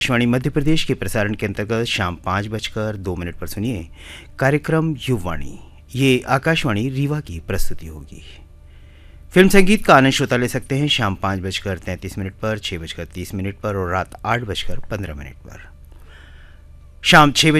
आकाशवाणी मध्य प्रदेश के प्रसारण के अंतर्गत शाम 5:02 पर सुनिए कार्यक्रम युववाणी। ये आकाशवाणी रीवा की प्रस्तुति होगी। फिल्म संगीत का आनंद श्रोता ले सकते हैं शाम 5:33 पर, 6:30 पर और रात 8:15 पर। शाम 6